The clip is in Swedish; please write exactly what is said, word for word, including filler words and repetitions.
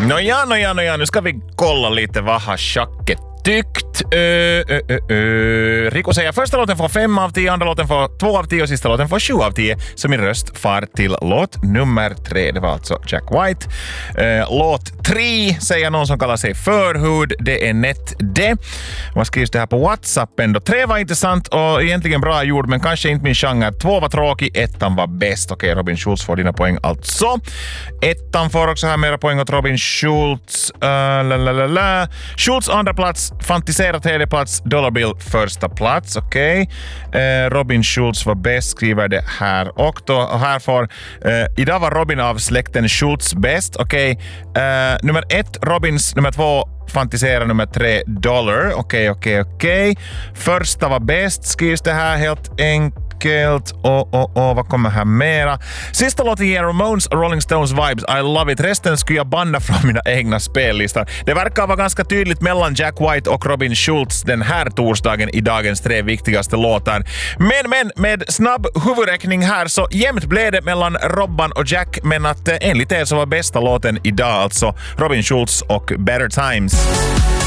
Nåja, nåja, nåja. Nu ska vi kolla lite vad har Tjacket tyckt. Ö, ö, ö, ö. Rico säger första låten får fem av tio, andra låten får två av tio och sista låten får sju av tio. Så min röst far till låt nummer tre. Det var alltså Jack White. Ö, låt tre säger någon som kallar sig Förhud. Det är nätt det. Man skrivs det här på WhatsApp ändå. Tre var intressant och egentligen bra gjord, men kanske inte min genre. Två var tråkig, ettan var bäst. Okej, Robin Schulz får dina poäng alltså. Ettan får också här mera poäng åt Robin Schulz. Uh, la, la, la, la. Schulz andra plats, Fantisera tredje plats, Dollar Bill första plats. Okej. Okay. Uh, Robin Schulz var bäst, skriver det här. Och då och här får uh, idag var Robin av släkten Schulz bäst. Okej. Okay. Uh, nummer ett, Robins. Nummer två, Fantisera. Nummer tre, Dollar. Okej, okay, okej, okay, okej. Okay. Första var bäst, skrivs det här helt enkelt. Och, och, och vad kommer här mera? Sista låten ger Ramones och Rolling Stones vibes. I love it. Resten skulle jag banna från mina egna spellistor. Det verkar vara ganska tydligt mellan Jack White och Robin Schulz den här torsdagen i dagens tre viktigaste låtar. Men, men med snabb huvudräkning här så jämnt blev det mellan Robban och Jack, men att enligt er så var bästa låten idag alltså Robin Schulz och Better Times.